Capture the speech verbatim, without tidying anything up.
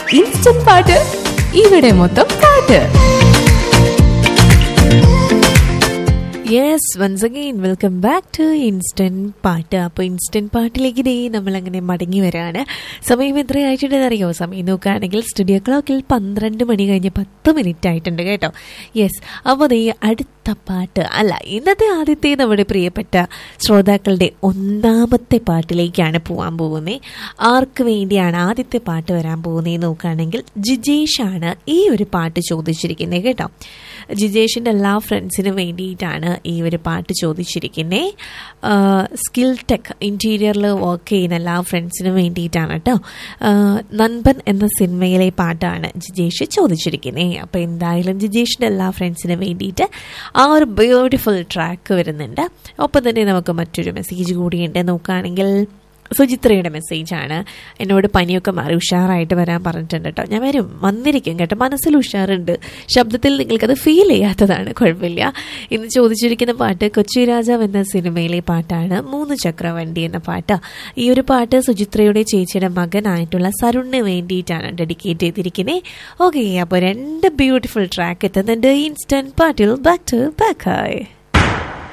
Instant പാട്ട് ഇവിടെ മൊത്തം പാട്ട്. Yes, once again welcome back to instant പാട്ട്. അപ്പോൾ ഇൻസ്റ്റന്റ് പാട്ടിലേക്ക് ഇതേ നമ്മളങ്ങനെ മടങ്ങി വരാണ്. സമയം എത്രയായിട്ടുണ്ടെന്ന് അറിയോ? സമയം നോക്കുകയാണെങ്കിൽ സ്റ്റുഡിയോ ക്ലോക്കിൽ പന്ത്രണ്ട് മണി കഴിഞ്ഞ് പത്ത് മിനിറ്റ് ആയിട്ടുണ്ട് കേട്ടോ. യെസ്, അപ്പോൾ അതേ അടുത്ത പാട്ട് അല്ല, ഇന്നത്തെ ആദ്യത്തെ നമ്മുടെ പ്രിയപ്പെട്ട ശ്രോതാക്കളുടെ ഒന്നാമത്തെ പാട്ടിലേക്കാണ് പോകാൻ പോകുന്നത്. ആർക്ക് വേണ്ടിയാണ് ആദ്യത്തെ പാട്ട് വരാൻ പോകുന്നത് നോക്കുകയാണെങ്കിൽ ജിജേഷാണ് ഈ ഒരു പാട്ട് ചോദിച്ചിരിക്കുന്നത് കേട്ടോ. ജിജേഷിൻ്റെ എല്ലാ ഫ്രണ്ട്സിനും വേണ്ടിയിട്ടാണ് ഈ ഒരു പാട്ട് ചോദിച്ചിരിക്കുന്നത്. സ്കിൽ ടെക് ഇൻറ്റീരിയറിൽ വർക്ക് ചെയ്യുന്ന എല്ലാ ഫ്രണ്ട്സിനും വേണ്ടിയിട്ടാണ് കേട്ടോ. നൻപൻ എന്ന സിനിമയിലെ പാട്ടാണ് ജിജേഷ് ചോദിച്ചിരിക്കുന്നത്. അപ്പോൾ എന്തായാലും ജിജേഷിൻ്റെ എല്ലാ ഫ്രണ്ട്സിനും വേണ്ടിയിട്ട് ആ ഒരു ബ്യൂട്ടിഫുൾ ട്രാക്ക് വരുന്നുണ്ട്. ഒപ്പം തന്നെ നമുക്ക് മറ്റൊരു മെസ്സേജ് കൂടിയുണ്ട്. നോക്കുകയാണെങ്കിൽ സുചിത്രയുടെ മെസ്സേജാണ്. എന്നോട് പനിയൊക്കെ മാറി ഉഷാറായിട്ട് വരാൻ പറഞ്ഞിട്ടുണ്ട് കേട്ടോ. ഞാൻ വരും, വന്നിരിക്കും കേട്ടോ. മനസ്സിൽ ഉഷാറുണ്ട്, ശബ്ദത്തിൽ നിങ്ങൾക്കത് ഫീൽ ചെയ്യാത്തതാണ്, കുഴപ്പമില്ല. ഇന്ന് ചോദിച്ചിരിക്കുന്ന പാട്ട് കൊച്ചി രാജാവ് എന്ന സിനിമയിലെ പാട്ടാണ്, മൂന്ന് ചക്രവണ്ടി എന്ന പാട്ട്. ഈ ഒരു പാട്ട് സുചിത്രയുടെ ചേച്ചിയുടെ മകനായിട്ടുള്ള സരുണിന് വേണ്ടിയിട്ടാണ് ഡെഡിക്കേറ്റ് ചെയ്തിരിക്കുന്നത്. ഓക്കെ, അപ്പോൾ രണ്ട് ബ്യൂട്ടിഫുൾ ട്രാക്ക് എത്തുന്നുണ്ട് ഇൻസ്റ്റന്റ് പാട്ടിൽ. Back to back.